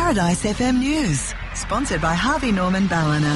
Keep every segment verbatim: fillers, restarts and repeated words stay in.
Paradise F M News, sponsored by Harvey Norman Ballina.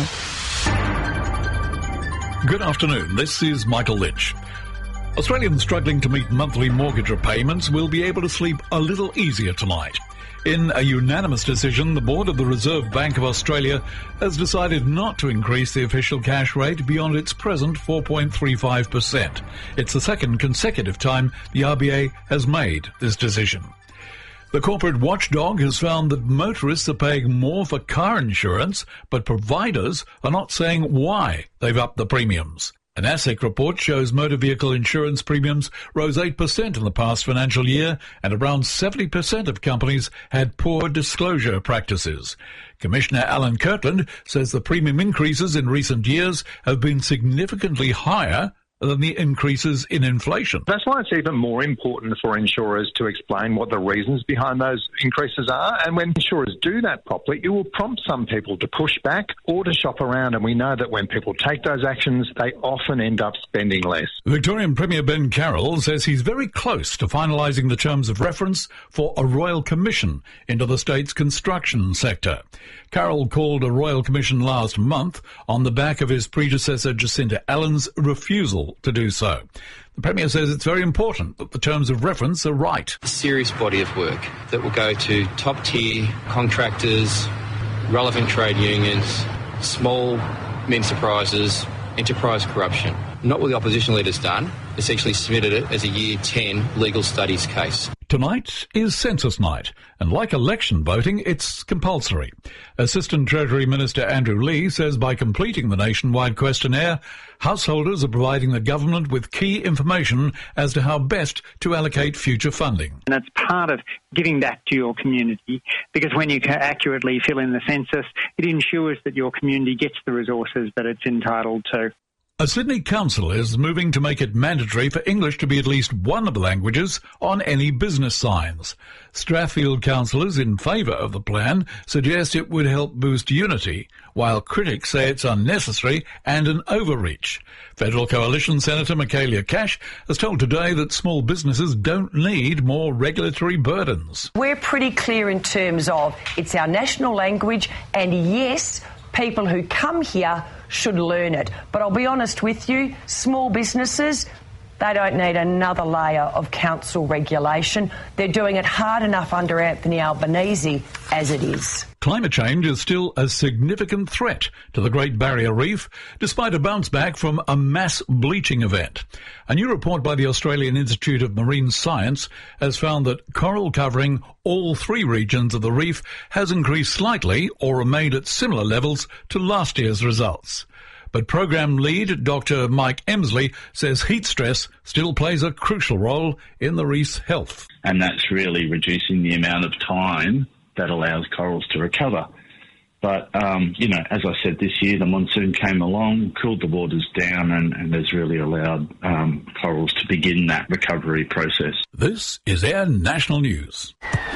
Good afternoon, this is Michael Lynch. Australians struggling to meet monthly mortgage repayments will be able to sleep a little easier tonight. In a unanimous decision, the board of the Reserve Bank of Australia has decided not to increase the official cash rate beyond its present four point three five percent. It's the second consecutive time the R B A has made this decision. The corporate watchdog has found that motorists are paying more for car insurance, but providers are not saying why they've upped the premiums. An ASIC report shows motor vehicle insurance premiums rose eight percent in the past financial year, and around seventy percent of companies had poor disclosure practices. Commissioner Alan Kirtland says the premium increases in recent years have been significantly higher than the increases in inflation. That's why it's even more important for insurers to explain what the reasons behind those increases are. And when insurers do that properly, it will prompt some people to push back or to shop around. And we know that when people take those actions, they often end up spending less. Victorian Premier Ben Carroll says he's very close to finalising the terms of reference for a royal commission into the state's construction sector. Carroll called a royal commission last month on the back of his predecessor Jacinta Allen's refusal to do so. The Premier says it's very important that the terms of reference are right. A serious body of work that will go to top-tier contractors, relevant trade unions, small enterprises, enterprise corruption. Not what the opposition leader's done, essentially submitted it as a Year ten legal studies case. Tonight is census night, and like election voting, it's compulsory. Assistant Treasury Minister Andrew Leigh says by completing the nationwide questionnaire, householders are providing the government with key information as to how best to allocate future funding. And it's part of giving back to your community, because when you accurately fill in the census, it ensures that your community gets the resources that it's entitled to. A Sydney council is moving to make it mandatory for English to be at least one of the languages on any business signs. Strathfield councillors in favour of the plan suggest it would help boost unity, while critics say it's unnecessary and an overreach. Federal Coalition Senator Michaelia Cash has told Today that small businesses don't need more regulatory burdens. We're pretty clear in terms of it's our national language, and yes, people who come here should learn it. But I'll be honest with you, small businesses, they don't need another layer of council regulation. They're doing it hard enough under Anthony Albanese as it is. Climate change is still a significant threat to the Great Barrier Reef, despite a bounce back from a mass bleaching event. A new report by the Australian Institute of Marine Science has found that coral covering all three regions of the reef has increased slightly or remained at similar levels to last year's results. But program lead Doctor Mike Emsley says heat stress still plays a crucial role in the reef's health. And that's really reducing the amount of time that allows corals to recover. But, um, you know, as I said, this year the monsoon came along, cooled the waters down, and, and has really allowed um, corals to begin that recovery process. This is Air National News.